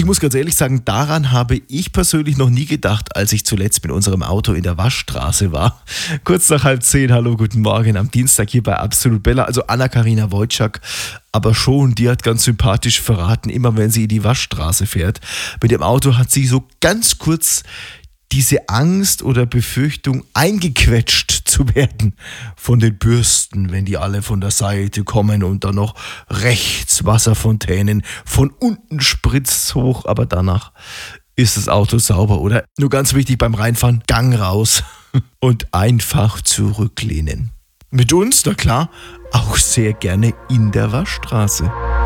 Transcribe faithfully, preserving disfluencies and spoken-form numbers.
muss ganz ehrlich sagen, daran habe ich persönlich noch nie gedacht, als ich zuletzt mit unserem Auto in der Waschstraße war. Kurz nach halb zehn, hallo, guten Morgen, am Dienstag hier bei Absolut Bella, also Anna-Karina Wojcik, aber schon, die hat ganz sympathisch verraten, immer wenn sie in die Waschstraße fährt, mit dem Auto hat sie so ganz kurz diese Angst oder Befürchtung, eingequetscht zu werden von den Bürsten, wenn die alle von der Seite kommen und dann noch rechts Wasserfontänen, von unten spritzt hoch, aber danach ist das Auto sauber, oder? Nur ganz wichtig beim Reinfahren, Gang raus und einfach zurücklehnen. Mit uns, na klar, auch sehr gerne in der Waschstraße.